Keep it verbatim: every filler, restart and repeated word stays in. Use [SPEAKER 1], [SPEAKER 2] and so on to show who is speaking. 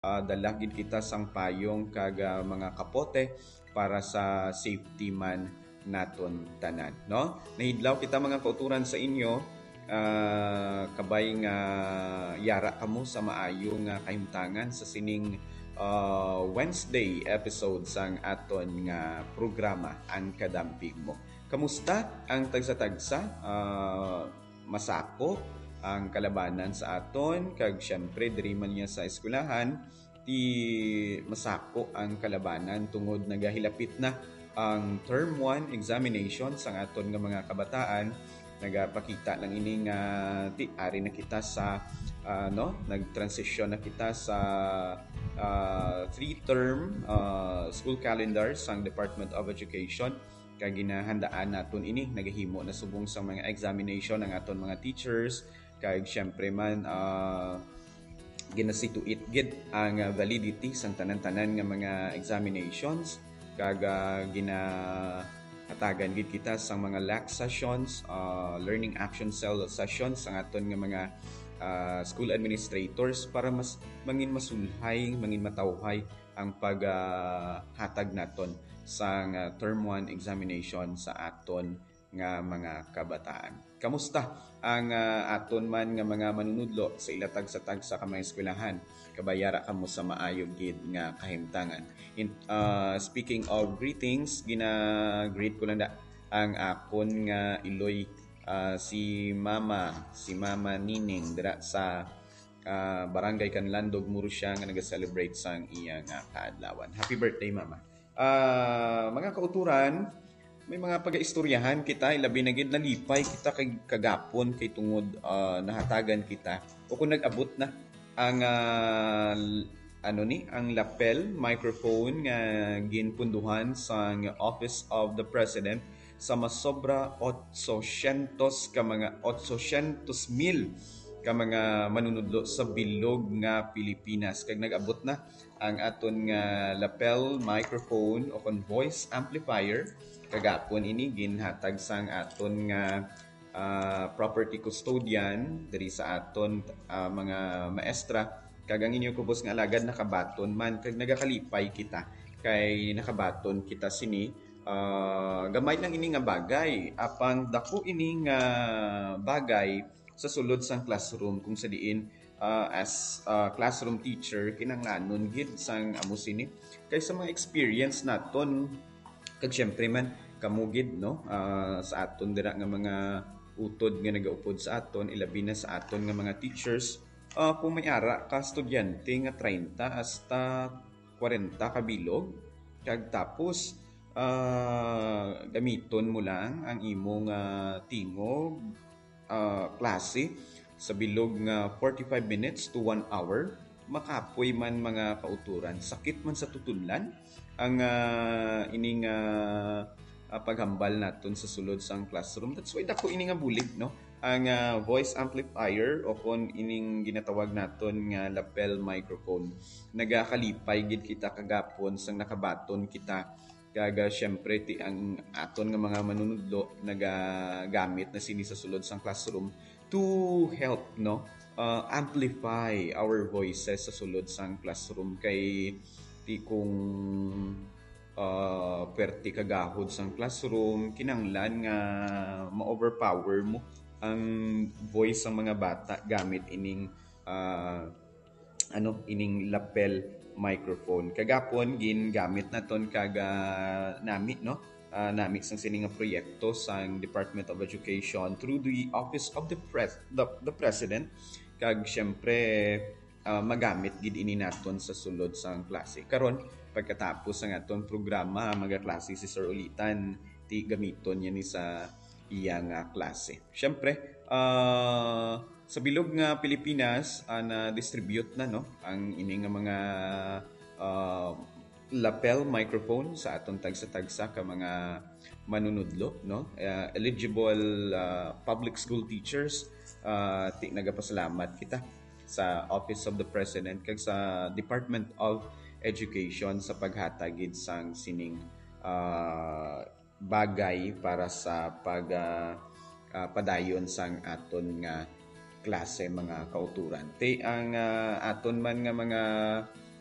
[SPEAKER 1] uh, dala gid kita sang payong kag uh, mga kapote para sa safety man naton tanan, no? Nahidlaw kita mga kauturan sa inyo, uh, kabay nga yara kamo sa maayo nga kahimtangan sa sining uh, Wednesday episode sang aton nga programa Ang Kadampig Mo. Kamusta ang tagsa-tagsa? Uh, masako ang kalabanan sa aton kag syempre diri man niya sa eskwelahan ti masako ang kalabanan tungod nagahilapit na ang term one examination sang aton nga mga kabataan. Nagapakita lang ini nga ti ari na kita sa uh, no nagtransition na kita sa uh, three term uh, school calendar sang Department of Education kag ginahandaan naton ini nagahimo na subong sa mga examination ng aton mga teachers kag syempre man uh, ginasituit gid ang uh, validity sang tanan-tanan nga mga examinations kag uh, gina hatagan gid kita sa mga L A C sessions, uh, learning action cell sessions ang aton nga mga uh, school administrators para mas mangin masulhay, mangin matawhay ang paghatag uh, naton sa uh, term one examination sa aton nga mga kabataan. Kamusta ang uh, aton man nga mga manunudlo sa ilatag sa tag sa kamay eskwelahan? Kabayara kamo sa maayog gid nga kahimtangan. In, uh, speaking of greetings, gina-greet ko lang da ang akon nga iloy uh, si Mama, si Mama Nining dira sa uh, Barangay Canlandog, Murcia nga naga-celebrate sang iyang uh, kaadlawan. Happy birthday, Mama. Uh, mga kauturan, may mga pag-istoryahan kita, ilabi na gid nalipay kita kay kagapon kay tungod uh, nahatagan kita o kung nag-abot na ang uh, ano ni ang lapel microphone nga ginpunduhan sa Office of the President sa masobra eight hundred ka mga eight hundred mil ka mga manunudlo sa bilog nga Pilipinas kag nag-abot na ang aton nga lapel microphone o kon voice amplifier kagapon ini ginhatag sang aton nga uh, property custodian diri sa aton uh, mga maestra kag ang inyo kubos nga alagad nakabaton man kag nagakalipay kita kay nakabaton kita sini uh, gamay lang ini nga bagay apang dako ini nga bagay sa sulod sang classroom kung sa diin uh, as uh, classroom teacher kinanglanon gid sang amo sini kay sa mga experience naton kag syempre man kamugid no uh, sa aton dira nga mga utod nga nagaupod sa aton ilabi na sa aton nga mga teachers uh, kung may ara ka estudyante nga thirty hasta forty ka bilog kag tapos uh, gamiton mo lang ang imong uh, tingog uh, klase sa bilog nga forty-five minutes to one hour makapoy man mga kauturan sakit man sa tutunlan ang uh, ining uh, uh, paghambal naton sa sulod sang classroom. That's why dako ini nga bulig no ang uh, voice amplifier o kon ining ginatawag naton nga lapel microphone nagakalipay gid kita kagapon sang nakabaton kita kaga syempre ti ang aton nga mga manunudlo nagagamit na sini sa sulod sang classroom to help no uh, amplify our voices sa sulod sang classroom kay ti kung uh, perti kagahod sang classroom kinanglan nga ma-overpower mo ang voice ng mga bata gamit ining uh, ano ining lapel microphone kagapon gin gamit naton kaga nami no uh, nami sang sini nga proyekto sang Department of Education through the Office of the Pres the, the President kag syempre uh, magamit gid ini naton sa sulod sang klase karon pagkatapos ang aton programa mga klase si Sir ulitan ti gamiton niya ni sa iyang uh, klase syempre uh, sa bilog nga Pilipinas uh, na distribute na no ang ini nga mga uh, lapel microphone sa aton tagsa-tagsa ka mga manunudlo no uh, eligible uh, public school teachers uh, ti nagapasalamat kita sa Office of the President kag sa Department of Education sa paghatagid sang sining uh, bagay para sa pag uh, uh, padayon sang aton nga klase mga kauturan. Te ang uh, aton man nga mga